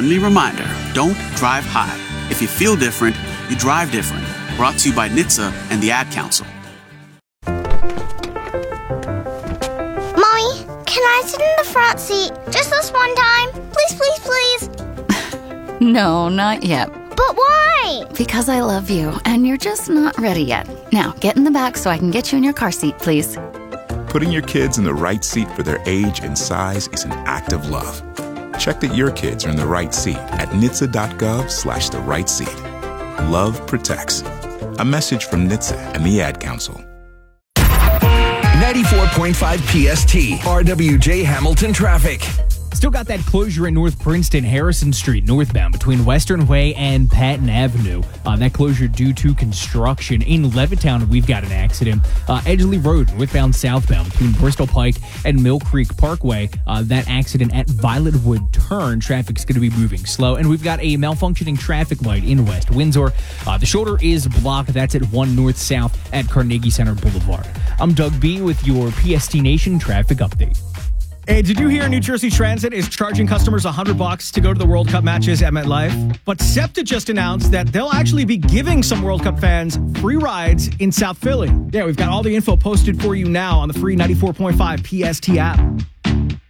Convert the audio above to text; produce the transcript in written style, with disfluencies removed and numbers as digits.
friendly reminder, don't drive high. If you feel different, you drive different. Brought to you by NHTSA and the Ad Council. Mommy, can I sit in the front seat just this one time? Please, please, please. No, not yet. But why? Because I love you, and you're just not ready yet. Now, get in the back so I can get you in your car seat, please. Putting your kids in the right seat for their age and size is an act of love. Check that your kids are in the right seat at NHTSA.gov/the right seat. Love protects. A message from NHTSA and the Ad Council. 94.5 PST, RWJ Hamilton traffic. Still got that closure in North Princeton, Harrison Street, northbound between Western Way and Patton Avenue. That closure due to construction. In Levittown, we've got an accident. Edgeley Road, northbound, southbound between Bristol Pike and Mill Creek Parkway. That accident at Violetwood Turn. Traffic's going to be moving slow. And we've got a malfunctioning traffic light in West Windsor. The shoulder is blocked. That's at 1 north-south at Carnegie Center Boulevard. I'm Doug B. with your PST Nation traffic update. Hey, did you hear New Jersey Transit is charging customers $100 to go to the World Cup matches at MetLife? But SEPTA just announced that they'll actually be giving some World Cup fans free rides in South Philly. Yeah, we've got all the info posted for you now on the free 94.5 PST app.